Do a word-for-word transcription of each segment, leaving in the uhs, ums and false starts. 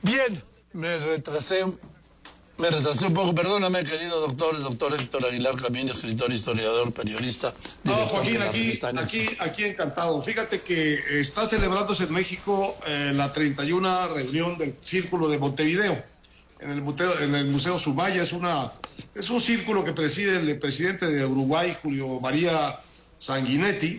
Bien, me retrasé, me retrasé un poco, perdóname, querido doctor, el doctor Héctor Aguilar Camín, escritor, historiador, periodista. No, Joaquín, aquí, aquí, aquí encantado. Fíjate que está celebrándose en México eh, la treinta y una reunión del Círculo de Montevideo, en el Museo, en el Museo Sumaya. Es, una, es un círculo que preside el presidente de Uruguay, Julio María Sanguinetti.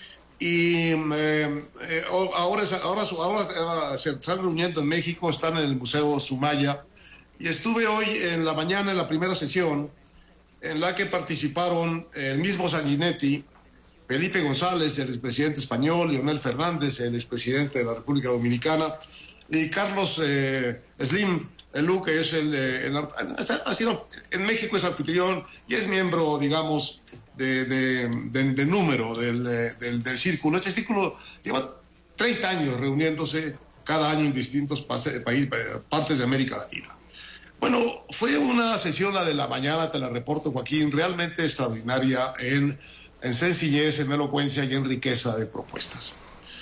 Y eh, eh, ahora, ahora, ahora se están reuniendo en México, están en el Museo Sumaya. Y estuve hoy en la mañana en la primera sesión, en la que participaron el mismo Sanguinetti, Felipe González, el expresidente español, Leonel Fernández, el expresidente de la República Dominicana, y Carlos eh, Slim Elú, que es el, el, ha sido, en México es anfitrión y es miembro, digamos, de, de, de, de número del, del, del círculo. Este círculo lleva treinta años reuniéndose cada año en distintos países, partes de América Latina. Bueno, fue una sesión, la de la mañana, te la reporto, Joaquín, realmente extraordinaria en, en sencillez, en elocuencia y en riqueza de propuestas.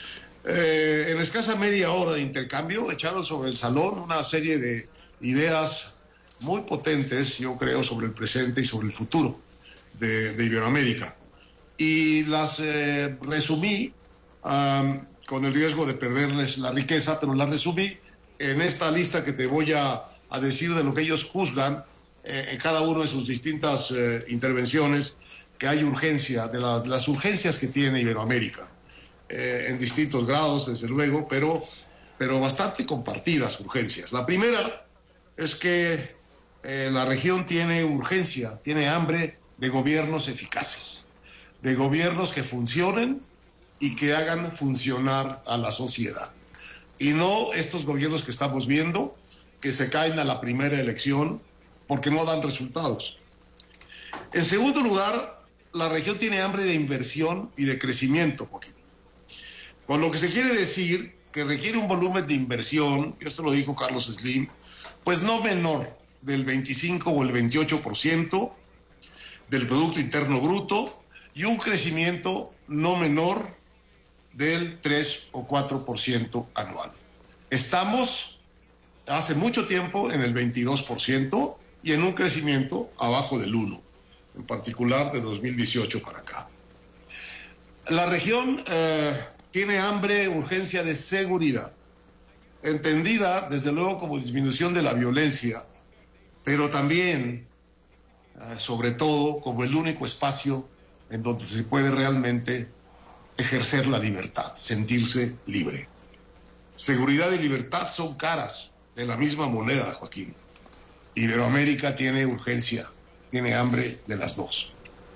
Eh, en escasa media hora de intercambio echaron sobre el salón una serie de ideas muy potentes, yo creo, sobre el presente y sobre el futuro de, de Iberoamérica. Y las eh, resumí um, con el riesgo de perderles la riqueza, pero las resumí en esta lista que te voy a, a decir de lo que ellos juzgan eh, en cada uno de sus distintas eh, intervenciones, que hay urgencia, de, la, de las urgencias que tiene Iberoamérica. Eh, en distintos grados, desde luego, pero, pero bastante compartidas urgencias. La primera es que eh, la región tiene urgencia, tiene hambre de gobiernos eficaces, de gobiernos que funcionen y que hagan funcionar a la sociedad. Y no estos gobiernos que estamos viendo, que se caen a la primera elección porque no dan resultados. En segundo lugar, la región tiene hambre de inversión y de crecimiento, Joaquín. Con lo que se quiere decir que requiere un volumen de inversión, y esto lo dijo Carlos Slim, pues no menor del veinticinco o el veintiocho por ciento del Producto Interno Bruto y un crecimiento no menor del tres o cuatro por ciento anual. Estamos hace mucho tiempo en el veintidós por ciento y en un crecimiento abajo del uno por ciento, en particular de dos mil dieciocho para acá. La región eh, tiene hambre, urgencia de seguridad, entendida desde luego como disminución de la violencia, pero también, eh, sobre todo, como el único espacio en donde se puede realmente ejercer la libertad, sentirse libre. Seguridad y libertad son caras de la misma moneda, Joaquín. Iberoamérica tiene urgencia, tiene hambre de las dos.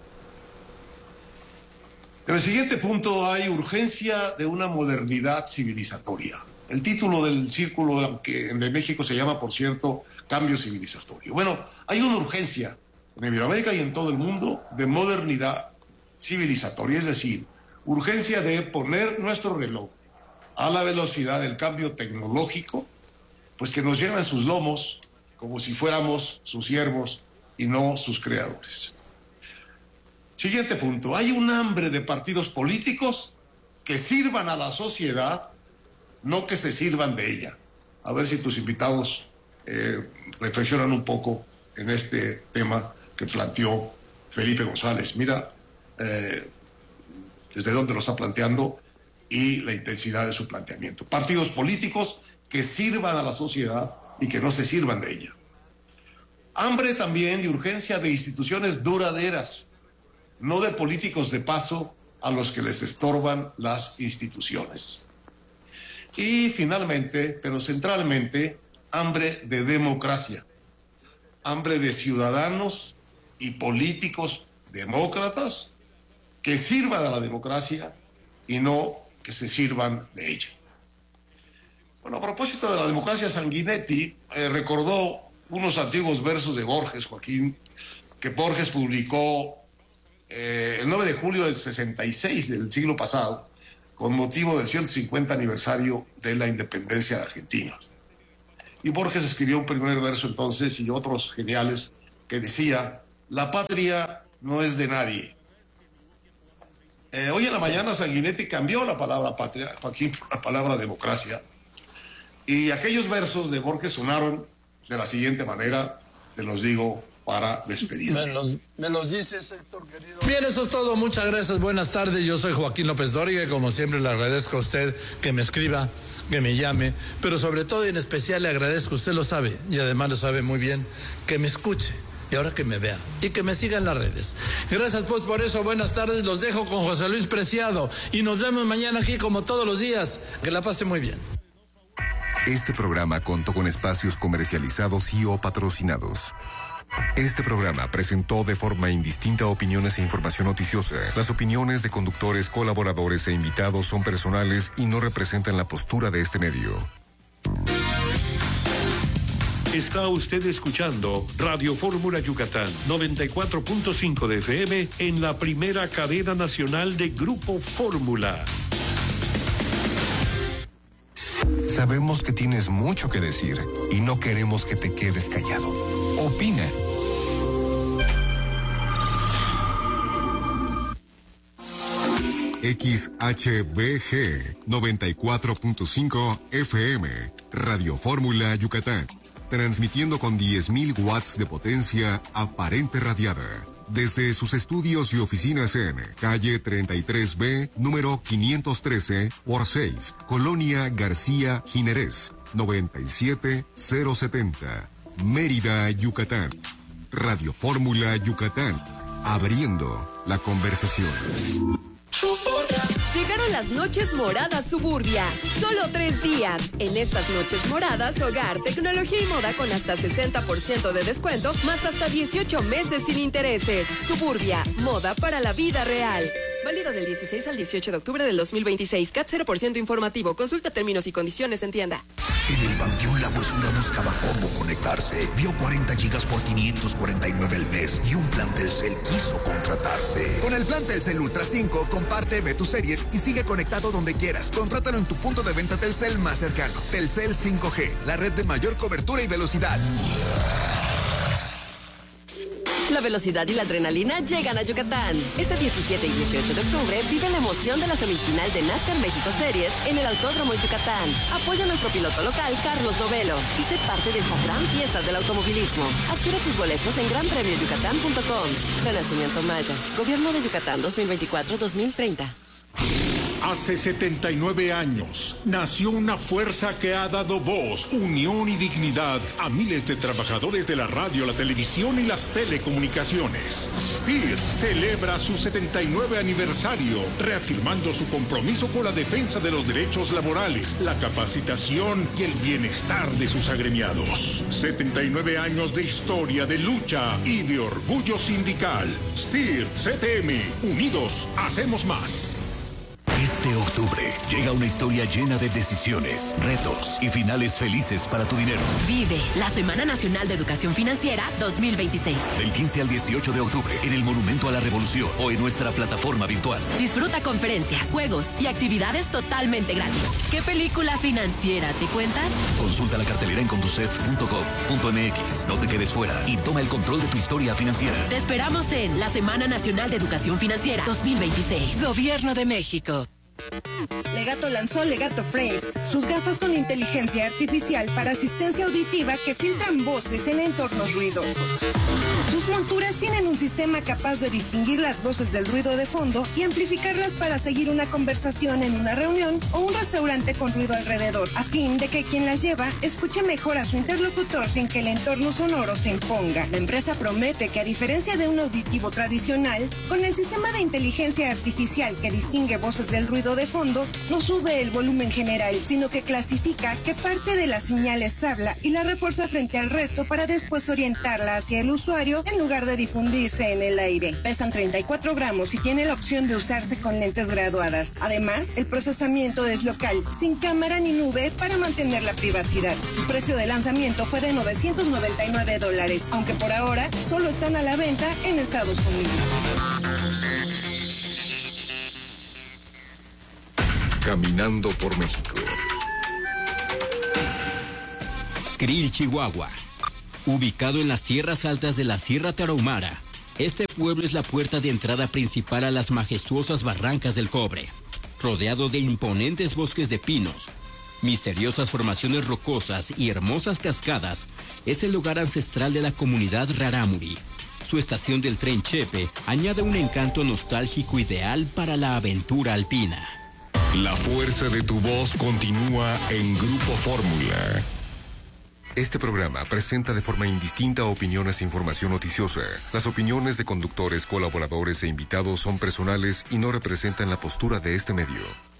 En el siguiente punto hay urgencia de una modernidad civilizatoria. El título del círculo, que de México se llama, por cierto, Cambio Civilizatorio. Bueno, hay una urgencia en Iberoamérica y en todo el mundo de modernidad civilizatoria, es decir, urgencia de poner nuestro reloj a la velocidad del cambio tecnológico, pues que nos lleva en sus lomos como si fuéramos sus siervos y no sus creadores. Siguiente punto, hay un hambre de partidos políticos que sirvan a la sociedad, no que se sirvan de ella. A ver si tus invitados eh, reflexionan un poco en este tema que planteó Felipe González. Mira eh, desde dónde lo está planteando y la intensidad de su planteamiento. Partidos políticos que sirvan a la sociedad y que no se sirvan de ella. Hambre también y urgencia de instituciones duraderas, no de políticos de paso a los que les estorban las instituciones. Y finalmente, pero centralmente, hambre de democracia, hambre de ciudadanos y políticos demócratas que sirvan a la democracia y no que se sirvan de ella. Bueno, a propósito de la democracia, Sanguinetti eh, recordó unos antiguos versos de Borges, Joaquín, que Borges publicó Eh, el nueve de julio del sesenta y seis del siglo pasado, con motivo del ciento cincuenta aniversario de la independencia de Argentina. Y Borges escribió un primer verso entonces y otros geniales que decía: la patria no es de nadie. Eh, hoy en la mañana Sanguinetti cambió la palabra patria, Joaquín, por la palabra democracia, Y aquellos versos de Borges sonaron de la siguiente manera, te los digo para despedir. Me los, me los dices, Héctor, querido. Bien, eso es todo. Muchas gracias. Buenas tardes. Yo soy Joaquín López Dóriga y como siempre le agradezco a usted que me escriba, que me llame, pero sobre todo y en especial le agradezco, usted lo sabe, y además lo sabe muy bien, que me escuche. Y ahora que me vea y que me siga en las redes. Gracias pues por eso, buenas tardes, los dejo con José Luis Preciado y nos vemos mañana aquí como todos los días. Que la pase muy bien. Este programa contó con espacios comercializados y o patrocinados. Este programa presentó de forma indistinta opiniones e información noticiosa. Las opiniones de conductores, colaboradores e invitados son personales y no representan la postura de este medio. Está usted escuchando Radio Fórmula Yucatán, noventa y cuatro punto cinco de F M en la primera cadena nacional de Grupo Fórmula. Sabemos que tienes mucho que decir y no queremos que te quedes callado. Opina. X H B G noventa y cuatro punto cinco F M, Radio Fórmula Yucatán, transmitiendo con diez mil watts de potencia aparente radiada. Desde sus estudios y oficinas en calle treinta y tres B, número quinientos trece por seis, Colonia García Jiménez, noventa y siete mil setenta, Mérida, Yucatán. Radio Fórmula Yucatán, abriendo la conversación. Llegaron las noches moradas Suburbia. Solo tres días. En estas noches moradas, hogar, tecnología y moda con hasta sesenta por ciento de descuento, más hasta dieciocho meses sin intereses. Suburbia, moda para la vida real. Válido del dieciséis al dieciocho de octubre del dos mil veintiséis. C A T cero por ciento informativo. Consulta términos y condiciones en tienda. En el Panteón La Huesura buscaba cómo conectarse. Vio cuarenta gigas por quinientos cuarenta y nueve al mes y un plan Telcel quiso contratarse. Con el plan Telcel Ultra cinco, comparte, ve tus series y sigue conectado donde quieras. Contrátalo en tu punto de venta Telcel más cercano. Telcel cinco G, la red de mayor cobertura y velocidad. La velocidad y la adrenalina llegan a Yucatán. Este diecisiete y dieciocho de octubre vive la emoción de la semifinal de NASCAR México Series en el Autódromo Yucatán. Apoya a nuestro piloto local, Carlos Novelo, y sé parte de esta gran fiesta del automovilismo. Adquiere tus boletos en gran premio yucatán punto com. Renacimiento Maya. Gobierno de Yucatán dos mil veinticuatro a dos mil treinta. Hace setenta y nueve años nació una fuerza que ha dado voz, unión y dignidad a miles de trabajadores de la radio, la televisión y las telecomunicaciones. S P I R celebra su setenta y nueve aniversario, reafirmando su compromiso con la defensa de los derechos laborales, la capacitación y el bienestar de sus agremiados. setenta y nueve años de historia, de lucha y de orgullo sindical. S P I R C T M, unidos hacemos más. Este octubre llega una historia llena de decisiones, retos y finales felices para tu dinero. Vive la Semana Nacional de Educación Financiera dos mil veintiséis. Del quince al dieciocho de octubre en el Monumento a la Revolución o en nuestra plataforma virtual. Disfruta conferencias, juegos y actividades totalmente gratis. ¿Qué película financiera te cuentas? Consulta la cartelera en conducef punto gov punto m x. No te quedes fuera y toma el control de tu historia financiera. Te esperamos en la Semana Nacional de Educación Financiera dos mil veintiséis. Gobierno de México. Legato lanzó Legato Frames, sus gafas con inteligencia artificial para asistencia auditiva que filtran voces en entornos ruidosos. Sus monturas tienen un sistema capaz de distinguir las voces del ruido de fondo y amplificarlas para seguir una conversación en una reunión o un restaurante con ruido alrededor, a fin de que quien las lleva escuche mejor a su interlocutor sin que el entorno sonoro se imponga. La empresa promete que, a diferencia de un auditivo tradicional, con el sistema de inteligencia artificial que distingue voces del ruido de fondo, no sube el volumen general, sino que clasifica qué parte de las señales habla y la refuerza frente al resto para después orientarla hacia el usuario en lugar de difundirse en el aire. Pesan treinta y cuatro gramos y tiene la opción de usarse con lentes graduadas. Además, el procesamiento es local, sin cámara ni nube para mantener la privacidad. Su precio de lanzamiento fue de novecientos noventa y nueve dólares, aunque por ahora solo están a la venta en Estados Unidos. Caminando por México. Krill, Chihuahua. Ubicado en las tierras altas de la Sierra Tarahumara, este pueblo es la puerta de entrada principal a las majestuosas barrancas del Cobre. Rodeado de imponentes bosques de pinos, misteriosas formaciones rocosas y hermosas cascadas, es el lugar ancestral de la comunidad Rarámuri. Su estación del tren Chepe añade un encanto nostálgico ideal para la aventura alpina. La fuerza de tu voz continúa en Grupo Fórmula. Este programa presenta de forma indistinta opiniones e información noticiosa. Las opiniones de conductores, colaboradores e invitados son personales y no representan la postura de este medio.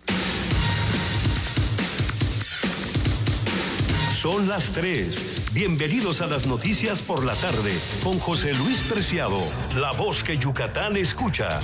Son las tres. Bienvenidos a las noticias por la tarde con José Luis Preciado, la voz que Yucatán escucha.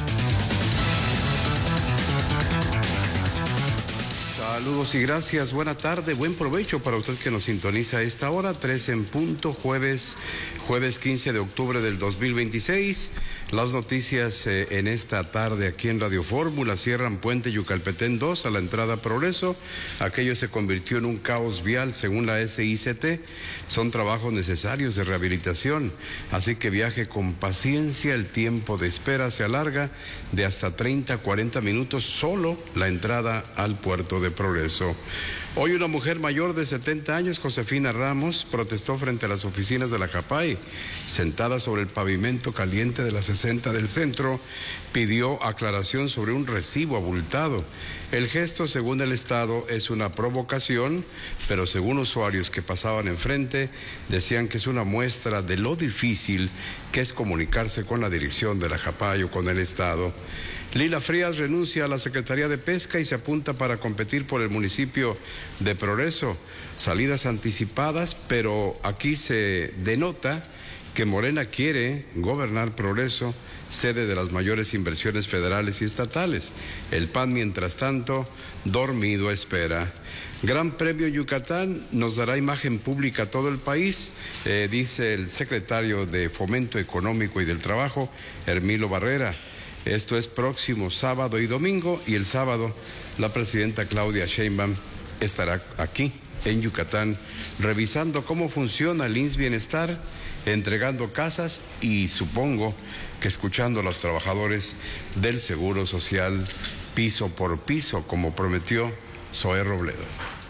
Saludos y gracias, buena tarde, buen provecho para usted que nos sintoniza a esta hora, tres en punto, jueves, jueves quince de octubre del dos mil veintiséis. Las noticias eh, en esta tarde aquí en Radio Fórmula: cierran puente Yucalpetén dos a la entrada Progreso. Aquello se convirtió en un caos vial según la S I C T. Son trabajos necesarios de rehabilitación, así que viaje con paciencia. El tiempo de espera se alarga de hasta treinta a cuarenta minutos solo la entrada al puerto de Progreso. Hoy una mujer mayor de setenta años, Josefina Ramos, protestó frente a las oficinas de la Japay. Sentada sobre el pavimento caliente de la sesenta del centro, pidió aclaración sobre un recibo abultado. El gesto, según el Estado, es una provocación, pero según usuarios que pasaban enfrente, decían que es una muestra de lo difícil que es comunicarse con la dirección de la Japay o con el Estado. Lila Frías renuncia a la Secretaría de Pesca y se apunta para competir por el municipio de Progreso. Salidas anticipadas, pero aquí se denota que Morena quiere gobernar Progreso, sede de las mayores inversiones federales y estatales. El P A N, mientras tanto, dormido espera. Gran Premio Yucatán nos dará imagen pública a todo el país, eh, dice el secretario de Fomento Económico y del Trabajo, Hermilo Barrera. Esto es próximo sábado y domingo, y el sábado la presidenta Claudia Sheinbaum estará aquí en Yucatán revisando cómo funciona el I M S S Bienestar, entregando casas y supongo que escuchando a los trabajadores del Seguro Social piso por piso, como prometió Zoé Robledo.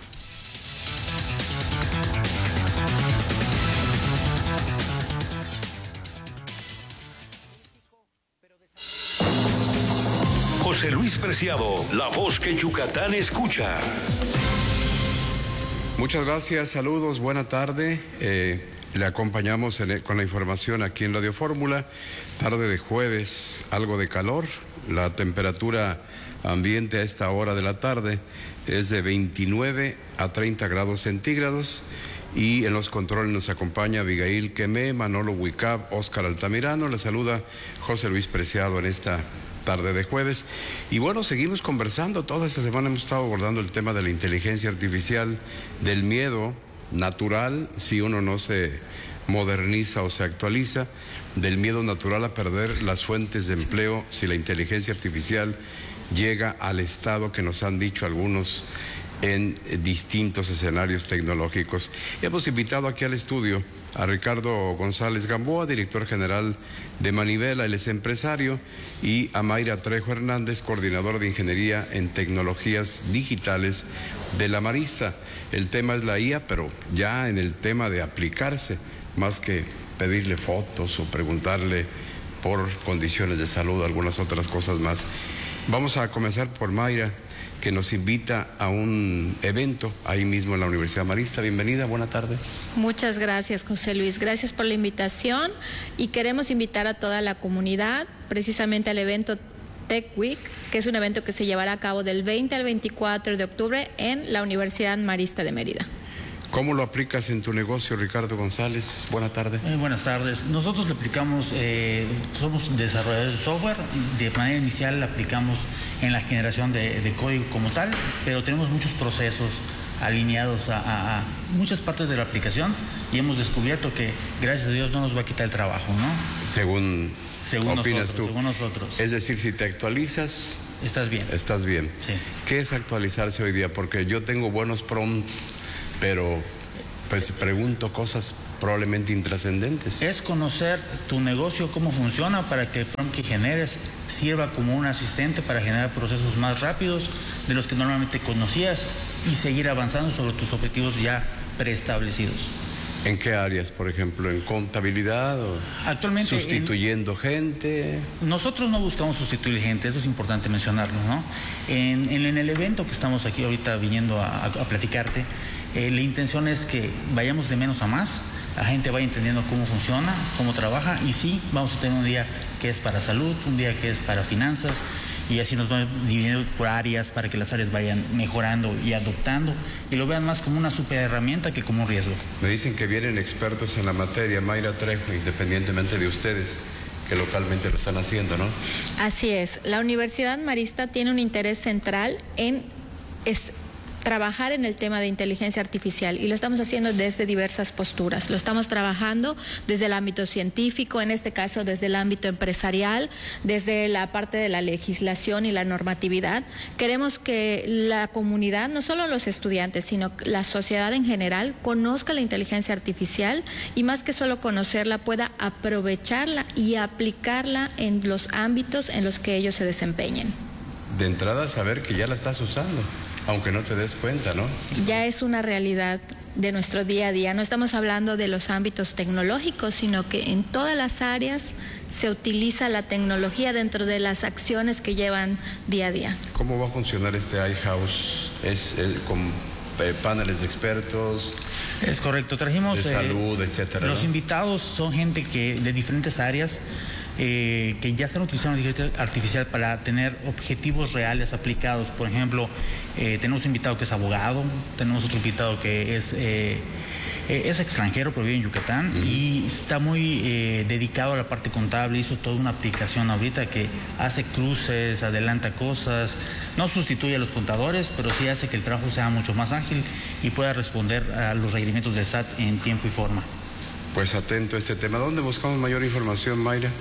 José Luis Preciado, la voz que Yucatán escucha. Muchas gracias, saludos, buena tarde. Eh, le acompañamos en, con la información aquí en Radio Fórmula. Tarde de jueves, algo de calor. La temperatura ambiente a esta hora de la tarde es de veintinueve a treinta grados centígrados. Y en los controles nos acompaña Abigail Quemé, Manolo Huicab, Óscar Altamirano. Le saluda José Luis Preciado en esta tarde de jueves. Y bueno, seguimos conversando. Toda esta semana hemos estado abordando el tema de la inteligencia artificial, del miedo natural si uno no se moderniza o se actualiza, del miedo natural a perder las fuentes de empleo si la inteligencia artificial llega al estado que nos han dicho algunos en distintos escenarios tecnológicos. Hemos invitado aquí al estudio a Ricardo González Gamboa, director general de Manivela, él es empresario, y a Mayra Trejo Hernández, coordinadora de Ingeniería en Tecnologías Digitales de la Marista. El tema es la I A, pero ya en el tema de aplicarse, más que pedirle fotos o preguntarle por condiciones de salud, algunas otras cosas más. Vamos a comenzar por Mayra, que nos invita a un evento ahí mismo en la Universidad Marista. Bienvenida, buena tarde. Muchas gracias, José Luis. Gracias por la invitación y queremos invitar a toda la comunidad precisamente al evento Tech Week, que es un evento que se llevará a cabo del veinte al veinticuatro de octubre en la Universidad Marista de Mérida. ¿Cómo lo aplicas en tu negocio, Ricardo González? Buenas tardes. Eh, buenas tardes. Nosotros le aplicamos, eh, somos desarrolladores de software, de manera inicial la aplicamos en la generación de, de código como tal, pero tenemos muchos procesos alineados a, a, a muchas partes de la aplicación y hemos descubierto que, gracias a Dios, no nos va a quitar el trabajo, ¿no? Según, según opinas nosotros, tú. Según nosotros. Es decir, si te actualizas... Estás bien. Estás bien. Sí. ¿Qué es actualizarse hoy día? Porque yo tengo buenos prompts, pero pues pregunto cosas probablemente intrascendentes. Es conocer tu negocio, cómo funciona, para que el prompt que generes sirva como un asistente para generar procesos más rápidos de los que normalmente conocías y seguir avanzando sobre tus objetivos ya preestablecidos. ¿En qué áreas, por ejemplo? ¿En contabilidad o actualmente sustituyendo en, gente? Nosotros no buscamos sustituir gente, eso es importante mencionarlo, ¿no? En, en, en el evento que estamos aquí ahorita viniendo a, a, a platicarte, eh, la intención es que vayamos de menos a más, la gente vaya entendiendo cómo funciona, cómo trabaja, y sí, vamos a tener un día que es para salud, un día que es para finanzas, y así nos van dividiendo por áreas para que las áreas vayan mejorando y adoptando y lo vean más como una super herramienta que como un riesgo. Me dicen que vienen expertos en la materia, Mayra Trejo, independientemente de ustedes, que localmente lo están haciendo, ¿no? Así es. La Universidad Marista tiene un interés central en es, trabajar en el tema de inteligencia artificial y lo estamos haciendo desde diversas posturas. Lo estamos trabajando desde el ámbito científico, en este caso desde el ámbito empresarial, desde la parte de la legislación y la normatividad. Queremos que la comunidad, no solo los estudiantes, sino la sociedad en general, conozca la inteligencia artificial y más que solo conocerla, pueda aprovecharla y aplicarla en los ámbitos en los que ellos se desempeñen. De entrada, saber que ya la estás usando, aunque no te des cuenta, ¿no? Ya es una realidad de nuestro día a día. No estamos hablando de los ámbitos tecnológicos, sino que en todas las áreas se utiliza la tecnología dentro de las acciones que llevan día a día. ¿Cómo va a funcionar este iHouse? ¿Es el, con eh, paneles de expertos? Es correcto. Trajimos de salud, eh, etcétera. Los ¿no? invitados son gente que de diferentes áreas. Eh, que ya están utilizando la inteligencia artificial para tener objetivos reales aplicados. Por ejemplo, eh, tenemos un invitado que es abogado, tenemos otro invitado que es, eh, eh, es extranjero, pero vive en Yucatán, uh-huh. y está muy eh, dedicado a la parte contable. Hizo toda una aplicación ahorita que hace cruces, adelanta cosas, no sustituye a los contadores, pero sí hace que el trabajo sea mucho más ágil y pueda responder a los requerimientos del S A T en tiempo y forma. Pues atento a este tema. ¿Dónde buscamos mayor información, Mayra?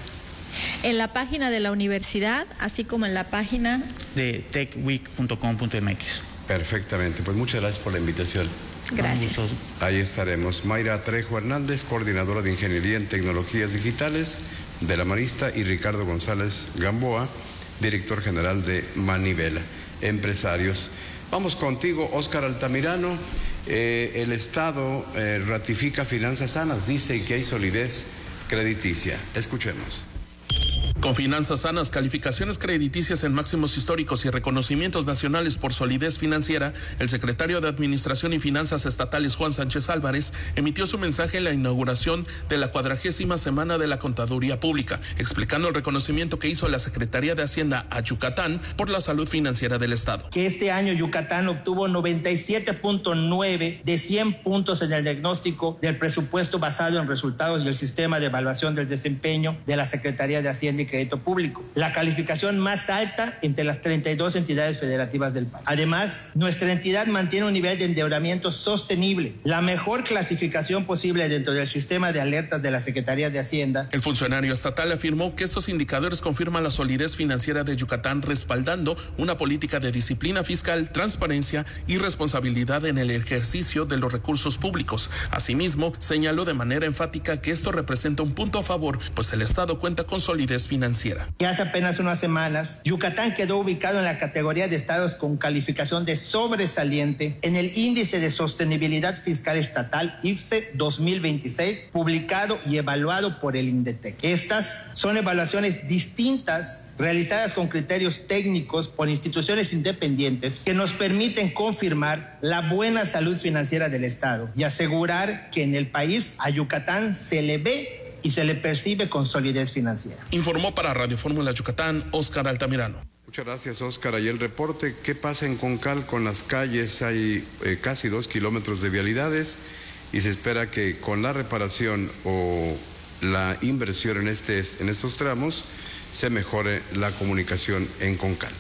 En la página de la universidad, así como en la página de tech week punto com punto m x. Perfectamente, pues muchas gracias por la invitación. Gracias. Ahí estaremos. Mayra Trejo Hernández, coordinadora de Ingeniería en Tecnologías Digitales de la Marista, y Ricardo González Gamboa, director general de Manivela Empresarios. Vamos contigo, Óscar Altamirano. Eh, el Estado eh, ratifica finanzas sanas, dice que hay solidez crediticia. Escuchemos. Con finanzas sanas, calificaciones crediticias en máximos históricos y reconocimientos nacionales por solidez financiera, el secretario de Administración y Finanzas Estatales, Juan Sánchez Álvarez, emitió su mensaje en la inauguración de la cuadragésima Semana de la Contaduría Pública, explicando el reconocimiento que hizo la Secretaría de Hacienda a Yucatán por la salud financiera del Estado. Que este año Yucatán obtuvo noventa y siete punto nueve de cien puntos en el diagnóstico del presupuesto basado en resultados y el sistema de evaluación del desempeño de la Secretaría de Hacienda y Crédito Público, la calificación más alta entre las treinta y dos entidades federativas del país. Además, nuestra entidad mantiene un nivel de endeudamiento sostenible, la mejor clasificación posible dentro del sistema de alertas de la Secretaría de Hacienda. El funcionario estatal afirmó que estos indicadores confirman la solidez financiera de Yucatán, respaldando una política de disciplina fiscal, transparencia y responsabilidad en el ejercicio de los recursos públicos. Asimismo, señaló de manera enfática que esto representa un punto a favor, pues el Estado cuenta con solidez financiera. Que hace apenas unas semanas, Yucatán quedó ubicado en la categoría de estados con calificación de sobresaliente en el Índice de Sostenibilidad Fiscal Estatal I F S E dos mil veintiséis, publicado y evaluado por el INDETEC. Estas son evaluaciones distintas realizadas con criterios técnicos por instituciones independientes que nos permiten confirmar la buena salud financiera del Estado y asegurar que en el país a Yucatán se le ve y se le percibe con solidez financiera. Informó para Radio Fórmula Yucatán, Óscar Altamirano. Muchas gracias, Óscar. Ahí el reporte. ¿Qué pasa en Concal con las calles? Hay eh, casi dos kilómetros de vialidades y se espera que con la reparación o la inversión en, este, en estos tramos se mejore la comunicación en Concal.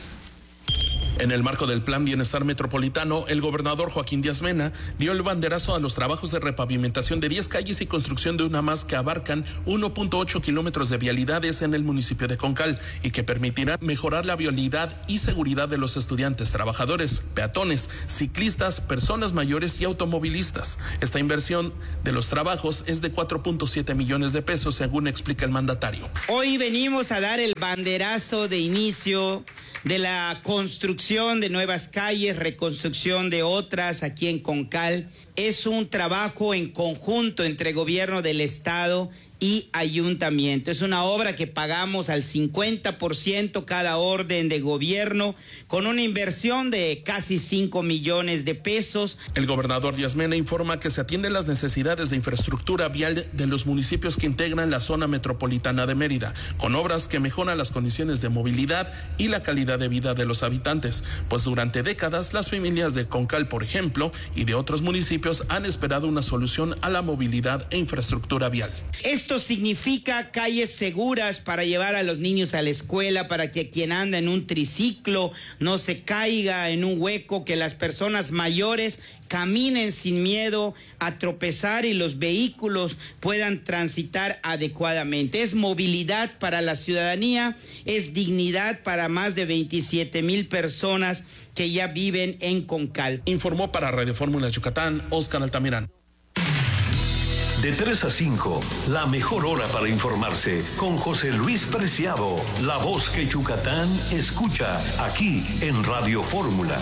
En el marco del Plan Bienestar Metropolitano, el gobernador Joaquín Díaz Mena dio el banderazo a los trabajos de repavimentación de diez calles y construcción de una más que abarcan uno punto ocho kilómetros de vialidades en el municipio de Concal y que permitirá mejorar la vialidad y seguridad de los estudiantes, trabajadores, peatones, ciclistas, personas mayores y automovilistas. Esta inversión de los trabajos es de cuatro punto siete millones de pesos, según explica el mandatario. Hoy venimos a dar el banderazo de inicio de la construcción construcción de nuevas calles, reconstrucción de otras aquí en Concal. Es un trabajo en conjunto entre gobierno del estado y ayuntamiento. Es una obra que pagamos al cincuenta por ciento cada orden de gobierno, con una inversión de casi cinco millones de pesos. El gobernador Díaz Mena informa que se atienden las necesidades de infraestructura vial de los municipios que integran la zona metropolitana de Mérida, con obras que mejoran las condiciones de movilidad y la calidad de vida de los habitantes, pues durante décadas las familias de Concal, por ejemplo, y de otros municipios han esperado una solución a la movilidad e infraestructura vial. Esto significa calles seguras para llevar a los niños a la escuela, para que quien anda en un triciclo no se caiga en un hueco, que las personas mayores caminen sin miedo a tropezar y los vehículos puedan transitar adecuadamente. Es movilidad para la ciudadanía, es dignidad para más de veintisiete mil personas que ya viven en Concal. Informó para Radio Fórmula Yucatán, Oscar Altamirano. De tres a cinco, la mejor hora para informarse con José Luis Preciado, la voz que Yucatán escucha aquí en Radio Fórmula.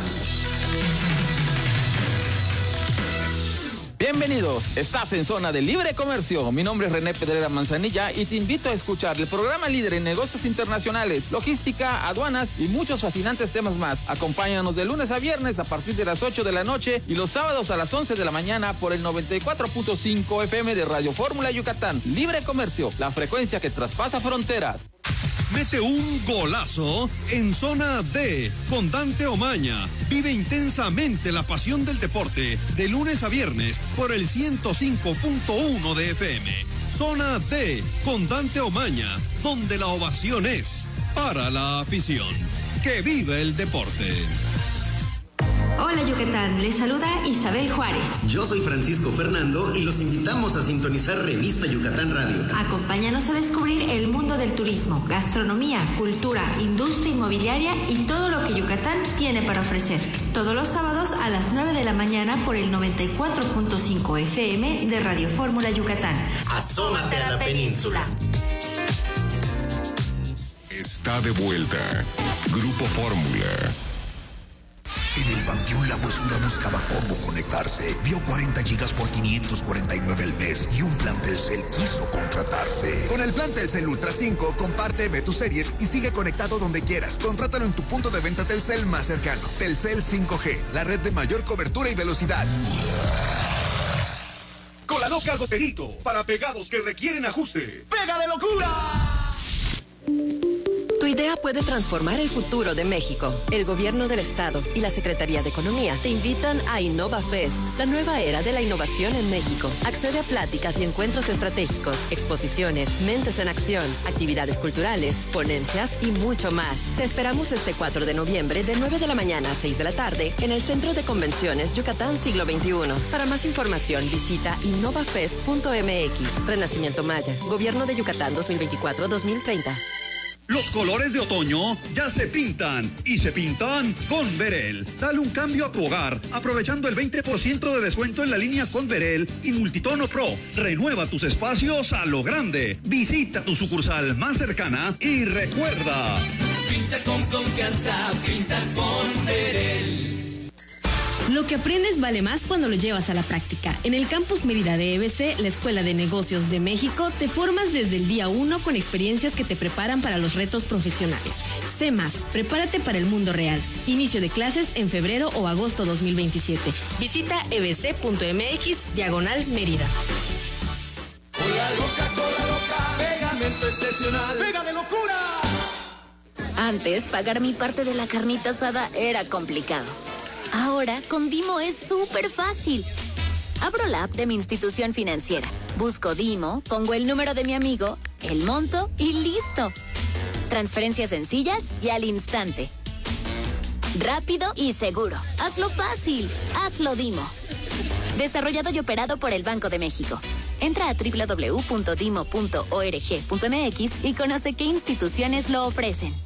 Bienvenidos, estás en Zona de Libre Comercio. Mi nombre es René Pedrera Manzanilla y te invito a escuchar el programa líder en negocios internacionales, logística, aduanas y muchos fascinantes temas más. Acompáñanos de lunes a viernes a partir de las ocho de la noche y los sábados a las once de la mañana por el noventa y cuatro punto cinco F M de Radio Fórmula Yucatán. Libre Comercio, la frecuencia que traspasa fronteras. Mete un golazo en Zona D con Dante Omaña. Vive intensamente la pasión del deporte de lunes a viernes por el ciento cinco punto uno de F M. Zona D con Dante Omaña, donde la ovación es para la afición. ¡Que vive el deporte! Hola Yucatán, les saluda Isabel Juárez. Yo soy Francisco Fernando y los invitamos a sintonizar Revista Yucatán Radio. Acompáñanos a descubrir el mundo del turismo, gastronomía, cultura, industria inmobiliaria y todo lo que Yucatán tiene para ofrecer. Todos los sábados a las nueve de la mañana por el noventa y cuatro punto cinco F M de Radio Fórmula Yucatán. Asómate a la península. Está de vuelta Grupo Fórmula. En el Panteón La Huesura buscaba cómo conectarse. Vio cuarenta gigas por quinientos cuarenta y nueve al mes y un plan Telcel quiso contratarse. Con el plan Telcel Ultra cinco, comparte, ve tus series y sigue conectado donde quieras. Contrátalo en tu punto de venta Telcel más cercano. Telcel cinco G, la red de mayor cobertura y velocidad. Con la loca Goterito, para pegados que requieren ajuste. ¡Pega de locura! Tu idea puede transformar el futuro de México. El Gobierno del Estado y la Secretaría de Economía te invitan a InnovaFest, la nueva era de la innovación en México. Accede a pláticas y encuentros estratégicos, exposiciones, mentes en acción, actividades culturales, ponencias y mucho más. Te esperamos este cuatro de noviembre de nueve de la mañana a seis de la tarde en el Centro de Convenciones Yucatán Siglo veintiuno. Para más información visita innovafest punto m x. Renacimiento Maya, Gobierno de Yucatán dos mil veinticuatro a dos mil treinta. Los colores de otoño ya se pintan y se pintan con Verel. Dale un cambio a tu hogar aprovechando el veinte por ciento de descuento en la línea con Verel y Multitono Pro. Renueva tus espacios a lo grande. Visita tu sucursal más cercana y recuerda. Pinta con confianza, pinta con Verel. Lo que aprendes vale más cuando lo llevas a la práctica. En el Campus Mérida de E B C, la Escuela de Negocios de México, te formas desde el día uno con experiencias que te preparan para los retos profesionales. Sé más, prepárate para el mundo real. Inicio de clases en febrero o agosto dos mil veintisiete. Visita ebc.mx, diagonal Mérida. Cola loca, cola loca, pegamento excepcional, pega de locura. Antes, pagar mi parte de la carnita asada era complicado. Ahora, con Dimo es súper fácil. Abro la app de mi institución financiera, busco Dimo, pongo el número de mi amigo, el monto y listo. Transferencias sencillas y al instante. Rápido y seguro. Hazlo fácil. Hazlo Dimo. Desarrollado y operado por el Banco de México. Entra a doble u doble u doble u punto dimo punto org punto m x y conoce qué instituciones lo ofrecen.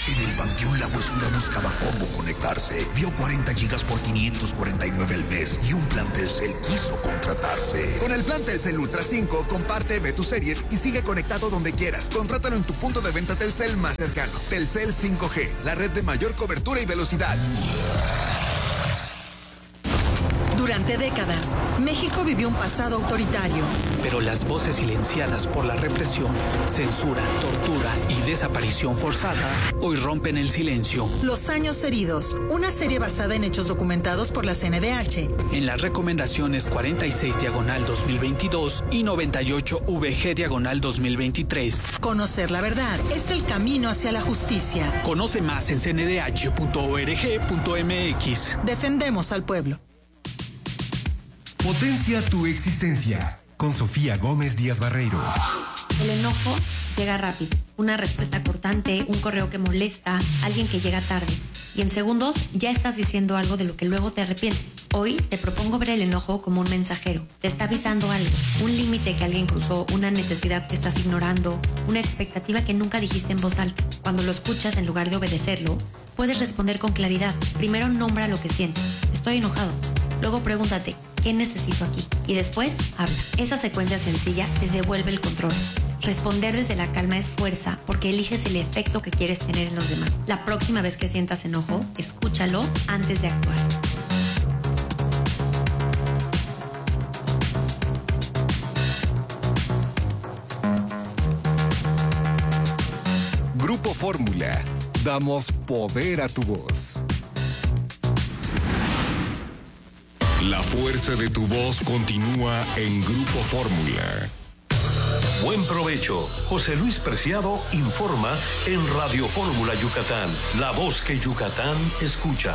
En el Panteón La Huesura buscaba cómo conectarse. Vio cuarenta gigas por quinientos cuarenta y nueve al mes y un plan Telcel quiso contratarse. Con el plan Telcel Ultra cinco, comparte, ve tus series y sigue conectado donde quieras. Contrátalo en tu punto de venta Telcel más cercano. Telcel cinco G, la red de mayor cobertura y velocidad. Durante décadas, México vivió un pasado autoritario. Pero las voces silenciadas por la represión, censura, tortura y desaparición forzada hoy rompen el silencio. Los años heridos, una serie basada en hechos documentados por la C N D H. En las recomendaciones cuarenta y seis diagonal dos mil veintidós y noventa y ocho V G diagonal dos mil veintitrés. Conocer la verdad es el camino hacia la justicia. Conoce más en c n d h punto org punto m x. Defendemos al pueblo. Potencia tu existencia con Sofía Gómez Díaz Barreiro. El enojo llega rápido. Una respuesta cortante, un correo que molesta, alguien que llega tarde. Y en segundos ya estás diciendo algo de lo que luego te arrepientes. Hoy te propongo ver el enojo como un mensajero. Te está avisando algo. Un límite que alguien cruzó, una necesidad que estás ignorando, una expectativa que nunca dijiste en voz alta. Cuando lo escuchas, en lugar de obedecerlo, puedes responder con claridad. Primero nombra lo que sientes. Estoy enojado. Luego pregúntate, ¿qué necesito aquí? Y después, habla. Esa secuencia sencilla te devuelve el control. Responder desde la calma es fuerza, porque eliges el efecto que quieres tener en los demás. La próxima vez que sientas enojo, escúchalo antes de actuar. Grupo Fórmula. Damos poder a tu voz. La fuerza de tu voz continúa en Grupo Fórmula. Buen provecho. José Luis Preciado informa en Radio Fórmula Yucatán, la voz que Yucatán escucha.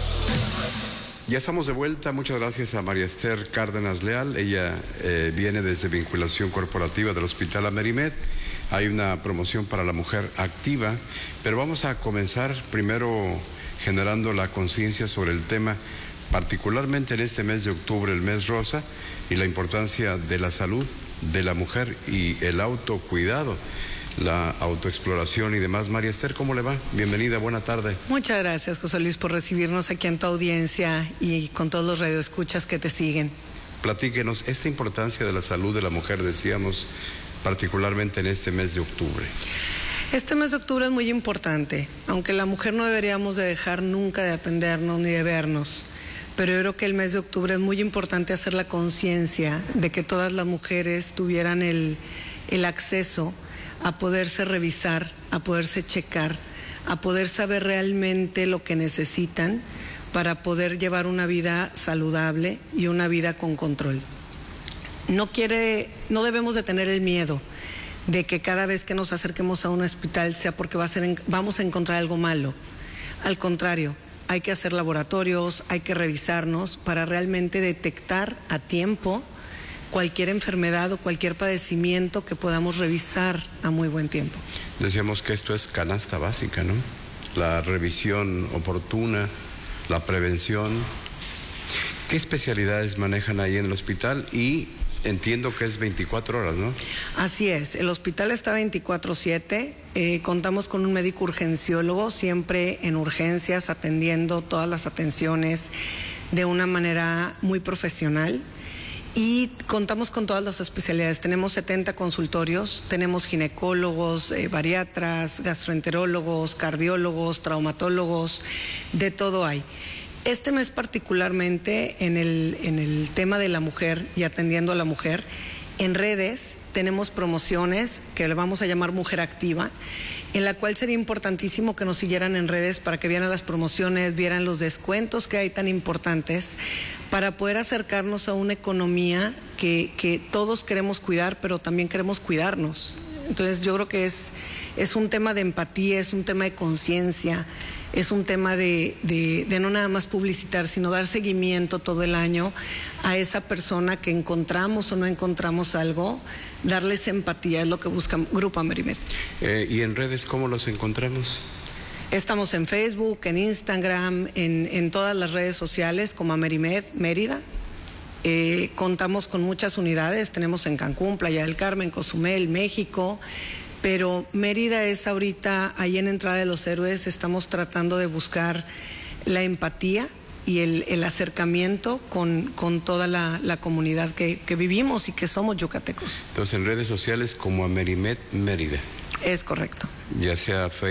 Ya estamos de vuelta. Muchas gracias a María Esther Cárdenas Leal. Ella eh, viene desde Vinculación Corporativa del Hospital Amerimed. Hay una promoción para la mujer activa, pero vamos a comenzar primero generando la conciencia sobre el tema, particularmente en este mes de octubre, el mes rosa, y la importancia de la salud de la mujer y el autocuidado, la autoexploración y demás. María Esther, ¿cómo le va? Bienvenida, buena tarde. Muchas gracias, José Luis, por recibirnos aquí en tu audiencia y con todos los radioescuchas que te siguen. Platíquenos esta importancia de la salud de la mujer, decíamos, particularmente en este mes de octubre. Este mes de octubre es muy importante, aunque la mujer no deberíamos de dejar nunca de atendernos ni de vernos. Pero yo creo que el mes de octubre es muy importante hacer la conciencia de que todas las mujeres tuvieran el, el acceso a poderse revisar, a poderse checar, a poder saber realmente lo que necesitan para poder llevar una vida saludable y una vida con control. No quiere, no debemos de tener el miedo de que cada vez que nos acerquemos a un hospital sea porque va a ser, vamos a encontrar algo malo. Al contrario, hay que hacer laboratorios, hay que revisarnos para realmente detectar a tiempo cualquier enfermedad o cualquier padecimiento que podamos revisar a muy buen tiempo. Decíamos que esto es canasta básica, ¿no? La revisión oportuna, la prevención. ¿Qué especialidades manejan ahí en el hospital? Y entiendo que es veinticuatro horas, ¿no? Así es, el hospital está veinticuatro siete, eh, contamos con un médico urgenciólogo siempre en urgencias, atendiendo todas las atenciones de una manera muy profesional y contamos con todas las especialidades. Tenemos setenta consultorios, tenemos ginecólogos, eh, bariatras, gastroenterólogos, cardiólogos, traumatólogos, de todo hay. Este mes particularmente en el, en el tema de la mujer y atendiendo a la mujer, en redes tenemos promociones que le vamos a llamar Mujer Activa, en la cual sería importantísimo que nos siguieran en redes para que vieran las promociones, vieran los descuentos que hay tan importantes, para poder acercarnos a una economía que, que todos queremos cuidar, pero también queremos cuidarnos. Entonces yo creo que es, es un tema de empatía, es un tema de conciencia, es un tema de, de, de no nada más publicitar, sino dar seguimiento todo el año a esa persona que encontramos o no encontramos algo, darles empatía, es lo que busca Grupo Amerimed. Eh, ¿Y en redes cómo los encontramos? Estamos en Facebook, en Instagram, en, en todas las redes sociales como Amerimed Mérida. Eh, contamos con muchas unidades, tenemos en Cancún, Playa del Carmen, Cozumel, México. pero Mérida es ahorita, ahí en Entrada de los Héroes, estamos tratando de buscar la empatía y el, el acercamiento con, con toda la, la comunidad que, que vivimos y que somos yucatecos. Entonces, en redes sociales como Amerimet Mérida. Es correcto. Ya sea Facebook.